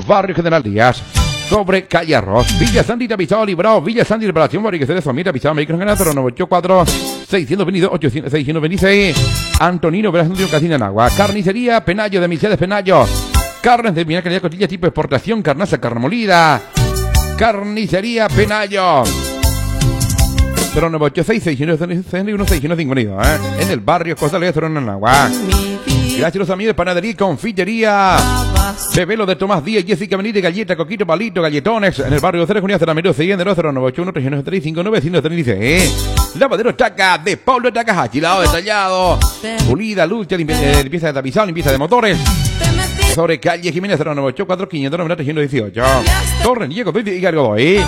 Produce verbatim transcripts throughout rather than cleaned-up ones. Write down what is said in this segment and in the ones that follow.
Barrio General Díaz, sobre Calle Arroz, Villa Sandita Pisado Librado, Villa Sandy Liberación, Fabricación de Familia Pisado Americano Ganador, noventa y cuatro, seiscientos veintidós, ochocientos, seiscientos veintiséis, Antonino Velasco Casina en Agua, Carnicería Penayo de Misedes Penayo, carnes de primera calidad, costillas tipo exportación, carnaza, carne molida, Carnicería Penayo, cero nueve ocho seis, seiscientos sesenta y uno, seiscientos cincuenta y dos, ¿eh? En el barrio Costa de Torón en Agua. Gracias a los amigos de Panadería y Confitería Bebelo de Tomás Díaz, Jessica Benítez, Galleta, Coquito, Palito, Galletones, en el barrio de Ceres, Junio, Ceramero, siguiendo cero nueve ocho uno, tres nueve tres cinco nueve cinco tres seis. Lavadero Taca de Pablo Takahashi, lavado detallado, pulida, lucha, limpieza, eh, limpieza de tapizado, limpieza de motores. Sobre calle Jiménez, cero nueve ocho cuatro, quinientos noventa, trescientos dieciocho. Torrenilla, Coquito y Gargodoy.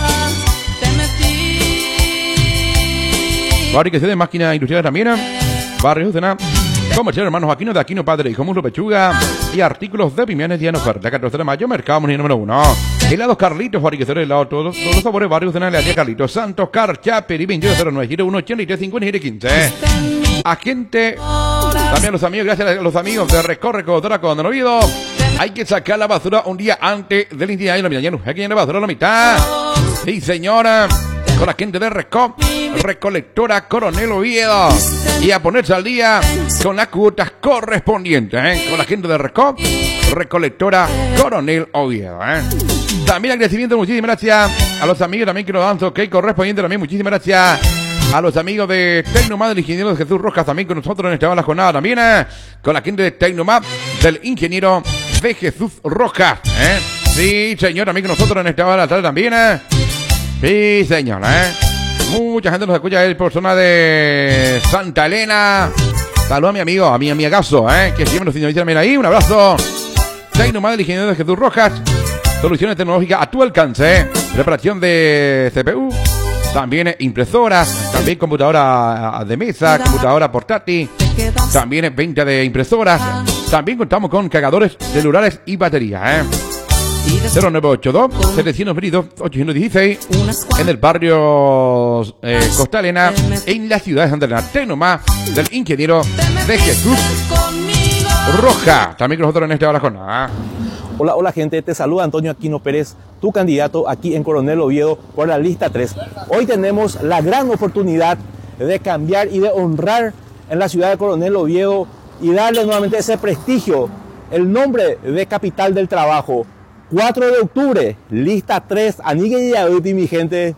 Fabricación de máquinas industriales también. Barrio Jusena. Comercial Hermanos Aquino de Aquino Padre y Muslo Pechuga. Y artículos de Pimianes día en oferta. catorce de mayo, Mercado Munir número uno. Helados Carlitos, fabricación de helados, todos, todos los sabores. Barrio Jusena, Heladería Carlitos. Santos, Carcha, Peri, veintidós cero nueve uno, ochenta y tres cincuenta y quince. Agente. También a los amigos, gracias a los amigos de Recorre Codora con Noviedo. Hay que sacar la basura un día antes del día de la mitad. Hay que llenar la basura a la mitad. Sí, señora. Con la gente de Recop, Recolectora Coronel Oviedo. Y a ponerse al día con las cuotas correspondientes, ¿eh? Con la gente de Recop, Recolectora Coronel Oviedo, ¿eh? También agradecimiento, muchísimas gracias a los amigos también que nos dan ok correspondiente también. Muchísimas gracias a los amigos de Tecnomap, del ingeniero de Jesús Rojas, también con nosotros en esta la jornada también, ¿eh? Con la gente de Tecnomap, del ingeniero de Jesús Rojas, ¿eh? Sí, señor, también con nosotros en esta hora tarde también, ¿eh? Sí, señor, ¿eh? Mucha gente nos escucha ahí por zona de Santa Elena. Saludos a mi amigo, a mi amigazo, ¿eh? Que siempre nos sintoniza también ahí. Un abrazo. Tecnomap, el ingeniero de Jesús Rojas. Soluciones tecnológicas a tu alcance, ¿eh? Preparación de C P U. También impresoras. También computadora de mesa, computadora portátil. También venta de impresoras. También contamos con cargadores celulares y baterías, ¿eh? cero nueve ocho dos, setecientos veintidós, ochocientos dieciséis en el barrio eh, Costa Elena, en la ciudad de Santa Elena. Tecnomap, del ingeniero de Jesús Roja. También con nosotros en esta hora jornada. Hola, hola gente, te saluda Antonio Aquino Pérez, tu candidato aquí en Coronel Oviedo por la lista tres. Hoy tenemos la gran oportunidad de cambiar y de honrar en la ciudad de Coronel Oviedo y darle nuevamente ese prestigio, el nombre de capital del trabajo. cuatro de octubre, lista tres, Anigue y Yabuti, mi gente.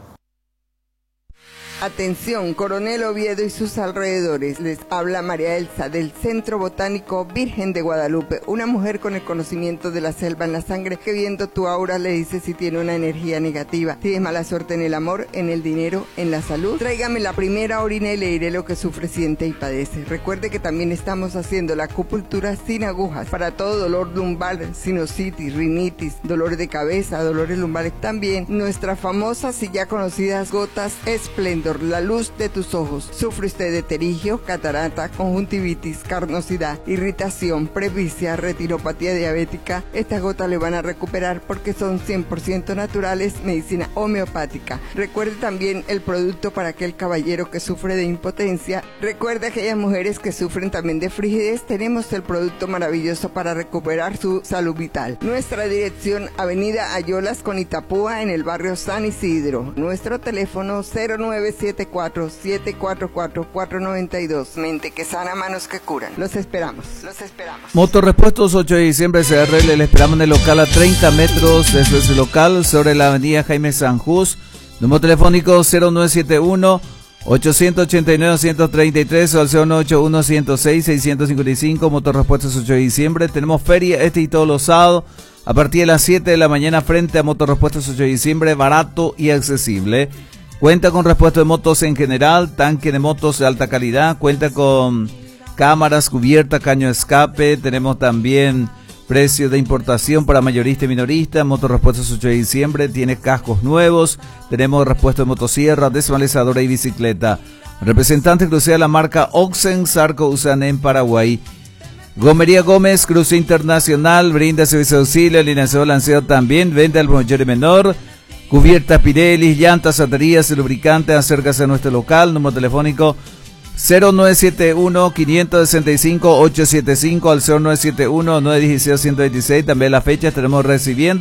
Atención, Coronel Oviedo y sus alrededores. Les habla María Elsa del Centro Botánico Virgen de Guadalupe, una mujer con el conocimiento de la selva en la sangre que viendo tu aura le dice si tiene una energía negativa. Tienes mala suerte en el amor, en el dinero, en la salud. Tráigame la primera orina y le diré lo que sufre, siente y padece. Recuerde que también estamos haciendo la acupuntura sin agujas para todo dolor lumbar, sinusitis, rinitis, dolor de cabeza, dolores lumbares. También nuestras famosas y ya conocidas gotas Esplendor, la luz de tus ojos. ¿Sufre usted de terigio, catarata, conjuntivitis, carnosidad, irritación, presbicia, retinopatía diabética? Estas gotas le van a recuperar porque son cien por ciento naturales, medicina homeopática. Recuerde también el producto para aquel caballero que sufre de impotencia. Recuerde aquellas mujeres que sufren también de frigidez. Tenemos el producto maravilloso para recuperar su salud vital. Nuestra dirección, Avenida Ayolas con Itapúa, en el barrio San Isidro. Nuestro teléfono cero nueve siete cuatro, siete cuatro cuatro, cuatro nueve dos. Mente que sana, manos que curan. Los esperamos, los esperamos. Motorrepuestos ocho de diciembre C R L, le esperamos en el local a treinta metros desde su local sobre la avenida Jaime Sanjús. Número telefónico cero nueve siete uno, ocho ocho nueve, uno tres tres o al cero nueve ocho uno, ciento seis, seiscientos cincuenta y cinco. Motorrepuestos ocho de diciembre. Tenemos feria este y todos los sábados a partir de las siete de la mañana frente a Motorrepuestos ocho de diciembre, barato y accesible. Cuenta con repuesto de motos en general, tanque de motos de alta calidad, cuenta con cámaras, cubierta, caño de escape. Tenemos también precio de importación para mayorista y minorista. Motorrepuestos ocho de diciembre tiene cascos nuevos. Tenemos repuesto de motosierra, desmalezadora y bicicleta. Representante exclusiva de la marca Oxen, Sarco usan en Paraguay. Gomería Gómez, cruce internacional, brinda servicio de auxilio, alineación de balanceo también, vende al mayor y menor. Cubiertas Pirelli, llantas, baterías y lubricantes. Acércase a nuestro local, número telefónico cero nueve siete uno, cinco seis cinco, ocho siete cinco al cero nueve siete uno, nueve uno cero, uno dos seis. También las fechas estaremos recibiendo